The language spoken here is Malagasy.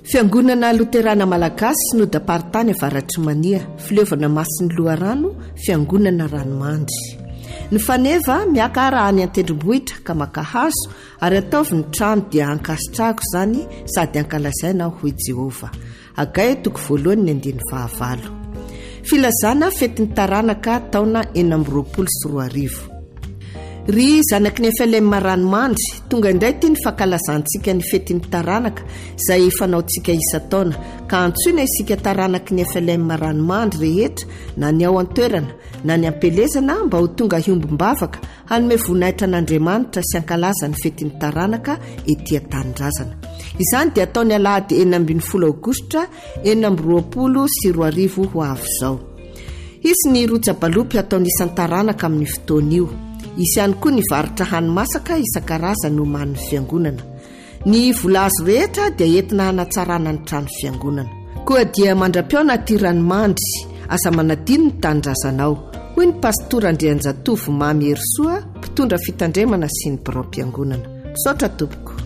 Fiangonana Luterana Malagasy no dapartany avaratry mania, fileovana Masin'ny Loharano, Fiangonana Ranomandry. Ny faneva miaka arahany an-tendrombohitra ka maka hazo ary ataovy ny trano dia ankasitrahako zany sady ankalazaina hoy Jehova. Agay toko voalohany ny 19. Filazana fetin'ny taranaka taona 2024. Ry zanaky ny FLM Ranomandry, tonga indray ty ny fankalazantsika ny fetin'ny taranaka izay fanaontsika isa-taona ka antsoina isika taranaky ny FLM Ranomandry rehetra na ny ao an-toerana na ny ampelezana mba ho tonga hiomby-mbavaka hanome voninahitra an'Andriamanitra sy ankalaza ny fetin'ny taranaka etỳ an-tanindrazana. Izany dia ataony alahady 20 Aogositra 2024 ho avy zao. Isy ny roja-balopy ataony isan'ny taranaka amin'ny fotoan'io. Isy ihany koa ny varitra hanimasaka isan-karazany oman'ny fiangonana. Ny vola azo rehetra dia entina hanatsarana ny trano fiangonana. Koa dia mandra-piaona ty Ranomandry, asa manadino ny tanindrazanao. Hoy ny pastora Andrianjatovo Mamy Herosoa, mpitondra fitandremana sy ny birao-piangonana. Misaotra tompoko.